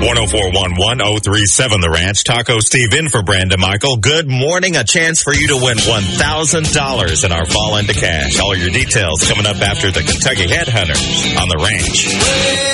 10411-037 The Ranch. Taco Steve in for Brandon Michael. Good morning. A chance for you to win $1,000 in our Fall into Cash. All your details coming up after the Kentucky Headhunters on The Ranch.